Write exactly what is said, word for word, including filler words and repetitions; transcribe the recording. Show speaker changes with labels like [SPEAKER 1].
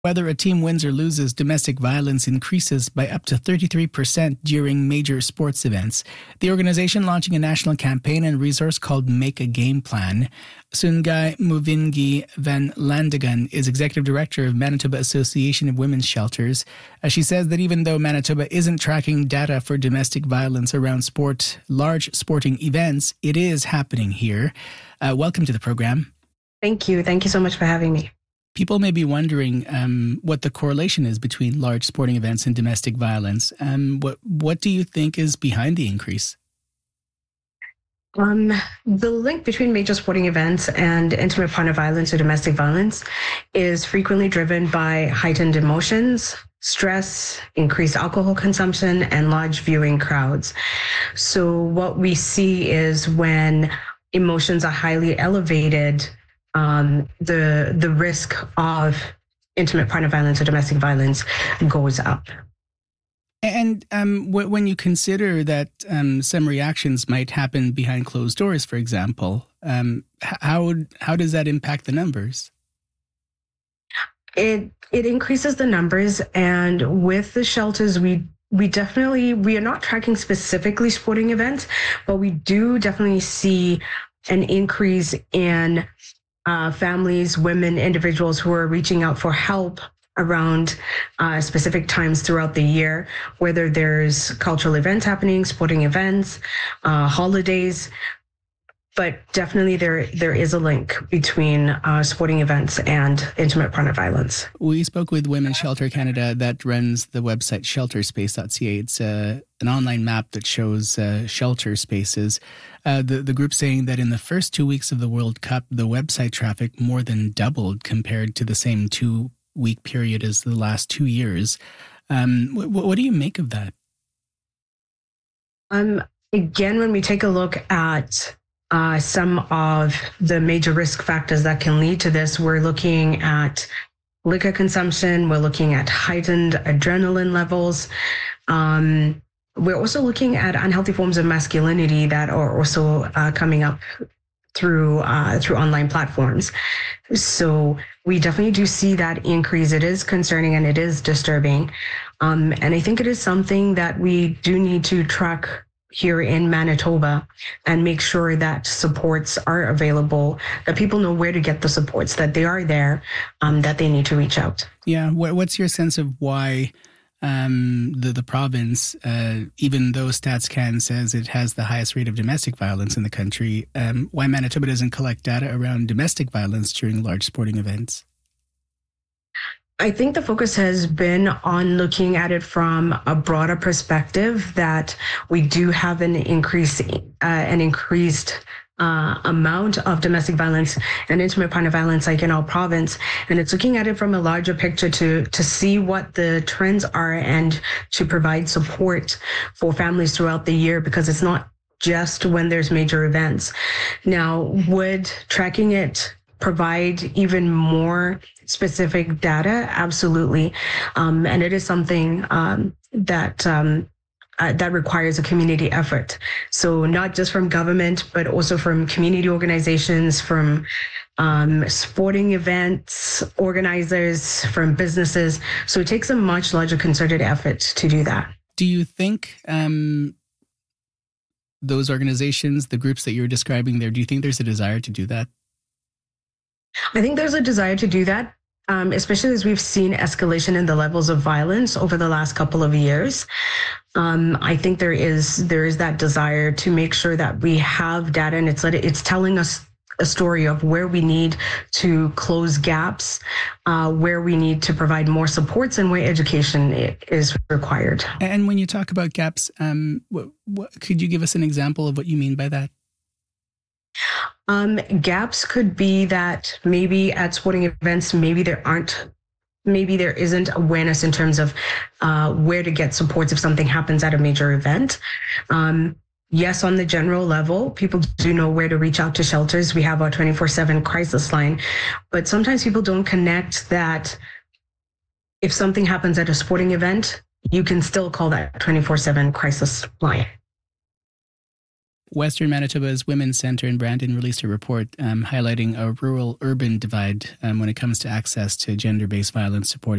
[SPEAKER 1] Whether a team wins or loses, domestic violence increases by up to thirty-three percent during major sports events. The organization launching a national campaign and resource called Make a Game Plan. Sungai Muvingi Van Landeghan is executive director of Manitoba Association of Women's Shelters. Uh, she says that even though Manitoba isn't tracking data for domestic violence around sport, large sporting events, it is happening here. Uh, welcome to the program.
[SPEAKER 2] Thank you. Thank you so much for having me.
[SPEAKER 1] People may be wondering um, what the correlation is between large sporting events and domestic violence. Um, what what do you think is behind the increase?
[SPEAKER 2] Um, the link between major sporting events and intimate partner violence or domestic violence is frequently driven by heightened emotions, stress, increased alcohol consumption, and large viewing crowds. So what we see is when emotions are highly elevated, Um, the the risk of intimate partner violence or domestic violence goes up.
[SPEAKER 1] And um, w- when you consider that um, some reactions might happen behind closed doors, for example, um, how how does that impact the numbers?
[SPEAKER 2] It it increases the numbers, and with the shelters, we we definitely we are not tracking specifically sporting events, but we do definitely see an increase in Uh, families, women, individuals who are reaching out for help around uh, specific times throughout the year, whether there's cultural events happening, sporting events, uh, holidays. But definitely there there is a link between uh, sporting events and intimate partner violence.
[SPEAKER 1] We spoke with Women's Shelter Canada that runs the website shelter space dot c a. It's uh, an online map that shows uh, shelter spaces. Uh, the, the group saying that in the first two weeks of the World Cup, the website traffic more than doubled compared to the same two-week period as the last two years. Um, what, what do you make of that?
[SPEAKER 2] Um, again, when we take a look at Uh, some of the major risk factors that can lead to this, we're looking at liquor consumption, we're looking at heightened adrenaline levels. Um, we're also looking at unhealthy forms of masculinity that are also uh, coming up through uh, through online platforms. So we definitely do see that increase. It is concerning and it is disturbing. Um, and I think it is something that we do need to track here in Manitoba and make sure that supports are available, that people know where to get the supports, that they are there, um, that they need to reach out.
[SPEAKER 1] Yeah. What's your sense of why um, the, the province, uh, even though StatsCan says it has the highest rate of domestic violence in the country, um, why Manitoba doesn't collect data around domestic violence during large sporting events?
[SPEAKER 2] I think the focus has been on looking at it from a broader perspective, that we do have an increase, uh, an increased uh, amount of domestic violence and intimate partner violence, like in our province, and it's looking at it from a larger picture to to see what the trends are and to provide support for families throughout the year, because it's not just when there's major events. Now, would tracking it provide even more specific data? Absolutely. Um, and it is something um, that um, uh, that requires a community effort. So not just from government, but also from community organizations, from um, sporting events organizers, from businesses. So it takes a much larger concerted effort to do that.
[SPEAKER 1] Do you think um, those organizations, the groups that you're describing there, do you think there's a desire to do that?
[SPEAKER 2] I think there's a desire to do that, um, especially as we've seen escalation in the levels of violence over the last couple of years. Um, I think there is there is that desire to make sure that we have data, and it's it's telling us a story of where we need to close gaps, uh, where we need to provide more supports, and where education is required.
[SPEAKER 1] And when you talk about gaps, um, what, what, could you give us an example of what you mean by that?
[SPEAKER 2] Um, gaps could be that maybe at sporting events, maybe there aren't, maybe there isn't awareness in terms of uh, where to get supports if something happens at a major event. Um, yes, on the general level, people do know where to reach out to shelters. We have our twenty-four seven crisis line, but sometimes people don't connect that if something happens at a sporting event, you can still call that twenty-four seven crisis line.
[SPEAKER 1] Western Manitoba's Women's Centre in Brandon released a report um, highlighting a rural-urban divide um, when it comes to access to gender-based violence support